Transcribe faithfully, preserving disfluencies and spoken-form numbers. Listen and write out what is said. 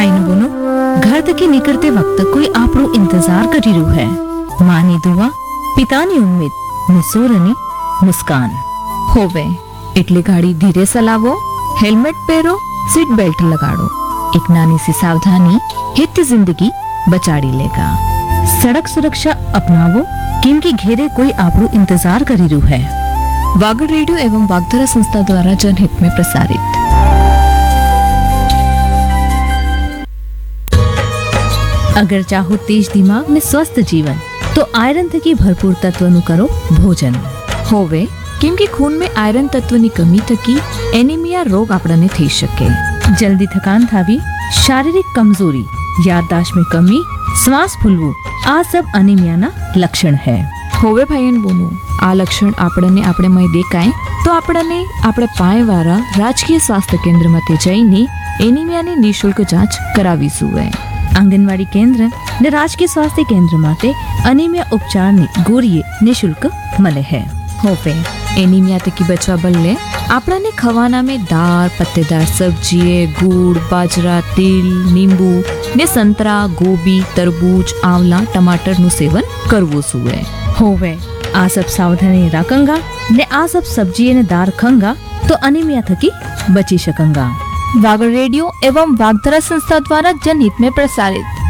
भाई ने बोनो घर थकी निकलते वक्त कोई आपरो इंतजार करी रह्यो है। माँ ની દુઆ, પિતાની ઉમ્મીદ ને સોરની મુસ્કાન હોવે એટલે ગાડી ધીરે ચલાવો, હેલ્મેટ પહેરો, सीट बेल्ट लगाड़ो। एक नानी सी सावधानी हित जिंदगी बचाड़ी लेगा। सड़क सुरक्षा अपनावो क्योंकि घेरे कोई आपरो इंतजार करी रह्यो है। वागड़ रेडियो एवं वागधरा संस्था द्वारा जनहित में प्रसारित। अगर चाहो तेज दिमाग ने स्वस्थ जीवन तो आयरन थकी भरपूर तत्वनु करो भोजन। होवे केम के खून में आयरन तत्व की कमी थकी एनीमिया रोग आपने थई शके। जल्दी थकान थावी, शारीरिक कमजोरी, याददाश्त में कमी, श्वास फूलवू आ सब अनीमिया ना लक्षण है। होवे भाई बोनो आ लक्षण आपने आपणे में देखाय तो आपने आपणे पाए वाला राजकीय स्वास्थ्य केंद्र में जईने एनीमिया ने निशुल्क जांच करावी जुए। आंगनवाड़ी केंद्र ने राजकीय स्वास्थ्य केंद्र माटे अनीमिया उपचार ने गोरीए निशुल्क मले है। होवे एनीमिया थकी बचवा बदले आपने खवाना में दाल, पत्तेदार सब्जी, गुड़, बाजरा, तिल, नींबू ने संतरा, गोभी, तरबूज, आंवला, टमाटर नु सेवन करवो जुए। होवे आ सब सावधानी राखंगा ने आ सब सब्जी ने दाल खंगा तो अनीमिया थकी बची सकंगा। वागड़ रेडियो एवं वागधरा संस्था द्वारा जनहित में प्रसारित।